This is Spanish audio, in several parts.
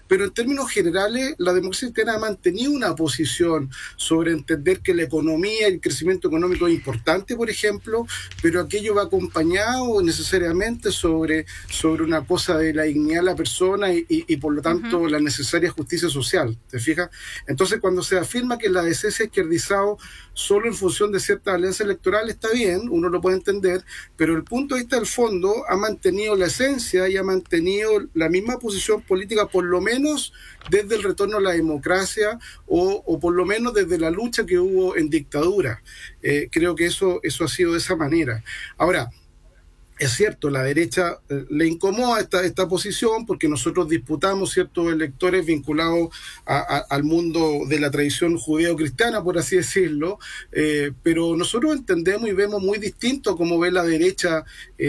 pero en términos generales la democracia cristiana ha mantenido una posición sobre entender que la economía y el crecimiento económico es importante, por ejemplo, pero aquello va acompañado necesariamente sobre una cosa de la dignidad de la persona y por lo tanto la necesaria justicia social, ¿te fijas? Entonces, cuando se afirma que la DC se ha izquierdizado solo en función de cierta alianza electoral, está bien, uno lo puede entender, pero el punto de vista del fondo ha mantenido la esencia y ha mantenido la misma posición política, por lo menos desde el retorno a la democracia o por lo menos desde la lucha que hubo en dictadura. Creo que eso ha sido de esa manera. Ahora, es cierto, la derecha le incomoda esta posición porque nosotros disputamos ciertos electores vinculados al mundo de la tradición judeo-cristiana, por así decirlo, pero nosotros entendemos y vemos muy distinto cómo ve la derecha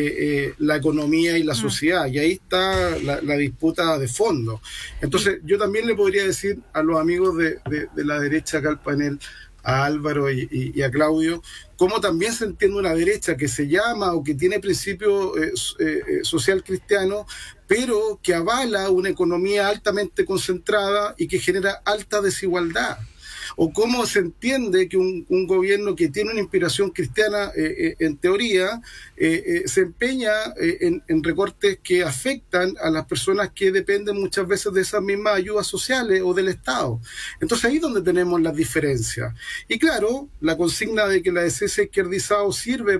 la economía y la sociedad, y ahí está la disputa de fondo. Entonces, yo también le podría decir a los amigos de la derecha acá al panel, a Álvaro y a Claudio, cómo también se entiende una derecha que se llama o que tiene principios social cristiano, pero que avala una economía altamente concentrada y que genera alta desigualdad. O cómo se entiende que un gobierno que tiene una inspiración cristiana, en teoría, se empeña en recortes que afectan a las personas que dependen muchas veces de esas mismas ayudas sociales o del Estado. Entonces ahí es donde tenemos las diferencias. Y claro, la consigna de que la DC se ha izquierdizado sirve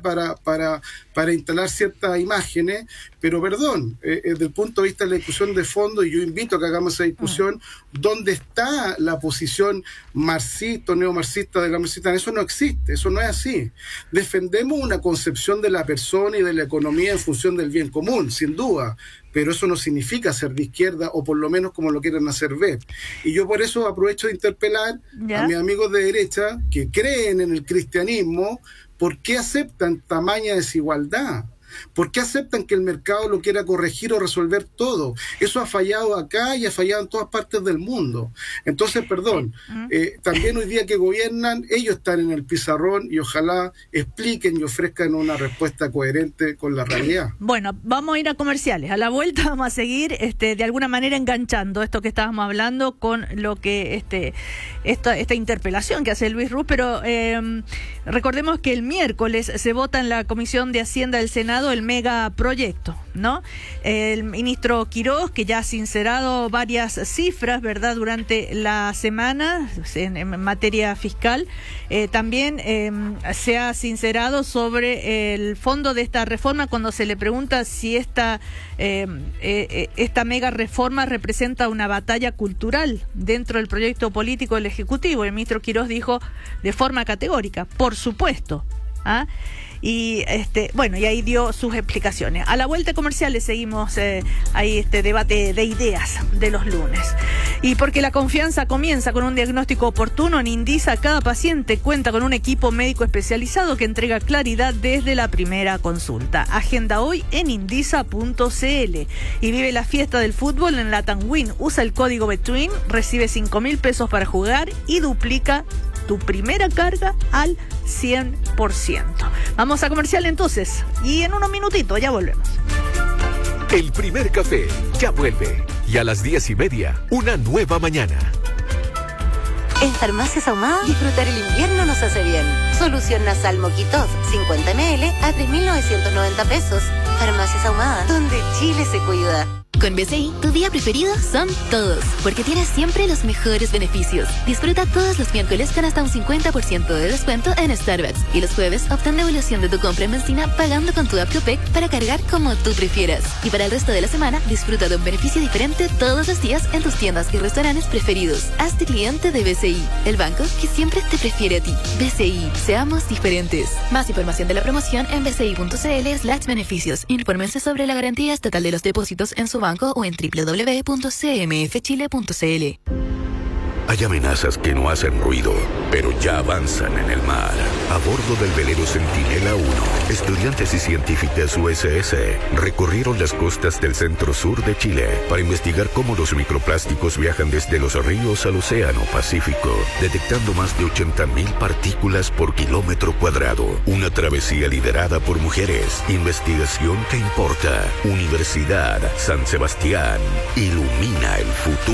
para instalar ciertas imágenes, pero perdón, desde el punto de vista de la discusión de fondo, y yo invito a que hagamos esa discusión, ¿dónde está la posición marxista o neomarxista de la democracia? Eso no existe, eso no es así. Defendemos una concepción de la persona y de la economía en función del bien común, sin duda, pero eso no significa ser de izquierda, o por lo menos como lo quieren hacer ver. Y yo por eso aprovecho de interpelar a mis amigos de derecha que creen en el cristianismo. ¿Por qué aceptan tamaña desigualdad? ¿Por qué aceptan que el mercado lo quiera corregir o resolver todo? Eso ha fallado acá y ha fallado en todas partes del mundo. Entonces, perdón, también hoy día que gobiernan, ellos están en el pizarrón y ojalá expliquen y ofrezcan una respuesta coherente con la realidad. Bueno, vamos a ir a comerciales. A la vuelta vamos a seguir de alguna manera enganchando esto que estábamos hablando con lo que esta interpelación que hace Luis Ruz, pero recordemos que el miércoles se vota en la Comisión de Hacienda del Senado el megaproyecto, ¿no? El ministro Quirós, que ya ha sincerado varias cifras, ¿verdad?, durante la semana en materia fiscal, también se ha sincerado sobre el fondo de esta reforma cuando se le pregunta si esta mega reforma representa una batalla cultural dentro del proyecto político del Ejecutivo. El ministro Quirós dijo de forma categórica, por supuesto, y y ahí dio sus explicaciones. A la vuelta comerciales seguimos ahí debate de ideas de los lunes. Y porque la confianza comienza con un diagnóstico oportuno, en Indisa cada paciente cuenta con un equipo médico especializado que entrega claridad desde la primera consulta. Agenda hoy en indisa.cl y vive la fiesta del fútbol en Latam Win. Usa el código BETWIN, recibe 5.000 pesos para jugar y duplica tu primera carga al 100%. Vamos a comercial entonces y en unos minutitos ya volvemos. El primer café ya vuelve y a las 10:30 una nueva mañana. En Farmacias Ahumada, disfrutar el invierno nos hace bien. Solución nasal Moquitov, 50 ml a 3.990 pesos. Farmacias Ahumada, donde Chile se cuida. Con BCI, tu día preferido son todos, porque tienes siempre los mejores beneficios. Disfruta todos los miércoles con hasta un 50% de descuento en Starbucks. Y los jueves, obtén devolución de tu compra en benzina pagando con tu app Copec para cargar como tú prefieras. Y para el resto de la semana, disfruta de un beneficio diferente todos los días en tus tiendas y restaurantes preferidos. Hazte cliente de BCI, el banco que siempre te prefiere a ti. BCI, seamos diferentes. Más información de la promoción en bci.cl/beneficios. Infórmense sobre la garantía estatal de los depósitos en su banco o en www.cmfchile.cl. Hay amenazas que no hacen ruido, pero ya avanzan en el mar. A bordo del velero Centinela 1, estudiantes y científicas USS recorrieron las costas del centro-sur de Chile para investigar cómo los microplásticos viajan desde los ríos al océano Pacífico, detectando más de 80.000 partículas por kilómetro cuadrado. Una travesía liderada por mujeres. Investigación que importa. Universidad San Sebastián. Ilumina el futuro.